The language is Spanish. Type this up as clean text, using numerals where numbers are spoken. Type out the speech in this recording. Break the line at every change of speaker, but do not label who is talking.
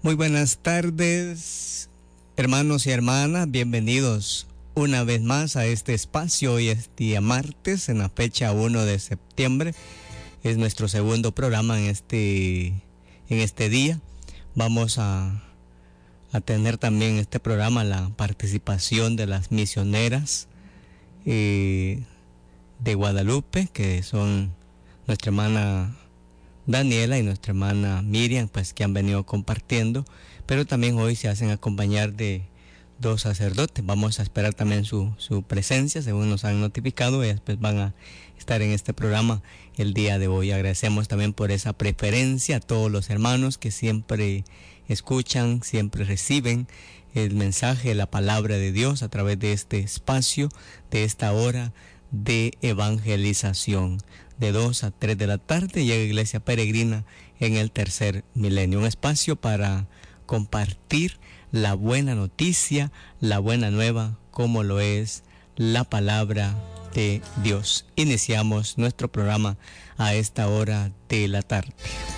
Muy buenas tardes, hermanos y hermanas, bienvenidos una vez más a este espacio. Hoy es día martes, en la fecha 1 de septiembre. Es nuestro segundo programa en este día. Vamos a tener también en este programa la participación de las misioneras de Guadalupe, que son nuestra hermana Daniela y nuestra hermana Miriam, pues que han venido compartiendo, pero también hoy se hacen acompañar de dos sacerdotes. Vamos a esperar también su presencia, según nos han notificado. Ellas pues van a estar en este programa el día de hoy. Agradecemos también por esa preferencia a todos los hermanos que siempre escuchan, siempre reciben el mensaje, la palabra de Dios a través de este espacio, de esta hora de evangelización. De 2 a 3 de la tarde llega Iglesia Peregrina en el Tercer Milenio, un espacio para compartir la buena noticia, la buena nueva, como lo es la palabra de Dios. Iniciamos nuestro programa a esta hora de la tarde.